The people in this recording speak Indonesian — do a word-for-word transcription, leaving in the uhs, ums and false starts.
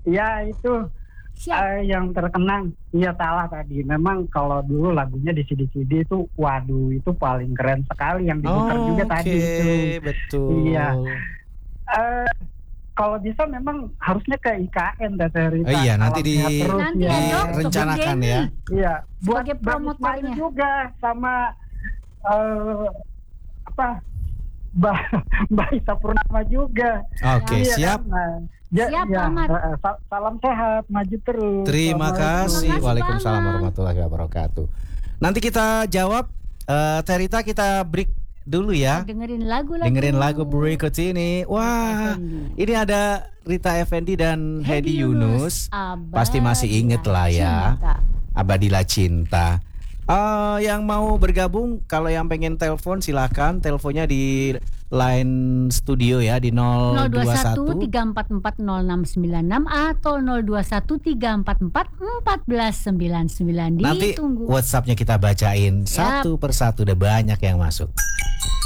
Ya itu uh, yang terkenang. Iya salah tadi. Memang kalau dulu lagunya di C D-C D itu, waduh itu paling keren sekali yang diputar Oh, juga oke, tadi itu. Iya. betul. Uh, kalau bisa memang harusnya ke I K N Teh Rita. Oh iya, nanti Alam di, sehat terus Nanti ya. ya, Dok, direncanakan Bung ya. Denny Iya. Buat sebagai Bang Ismail promotornya. juga sama uh, apa? Mbak Mbak Isa Purnama juga. Oke, Iya siap. kan? Nah, ya, Siap, ya, Ahmad. uh, sa- salam sehat, maju terus. Terima Assalamualaikum. kasih. kasih, Waalaikumsalam Bang. warahmatullahi wabarakatuh. Nanti kita jawab, eh Terita, kita break dulu ya. Dengerin lagu-lagu. Dengerin lagu berikut ini. Wah, Effendi. ini ada Rita Effendi dan Hedi Yunus. Abadilah Pasti masih inget lah ya. Cinta. Abadilah Cinta. Eh, yang mau bergabung, kalau yang pengen telepon silahkan. Teleponnya di line studio ya di nol nol dua dua satu satu tiga empat empat nol enam sembilan enam atau nol dua satu tiga empat empat empat sembilan sembilan. Nanti Ditunggu. WhatsAppnya kita bacain Yap. satu persatu, udah banyak yang masuk.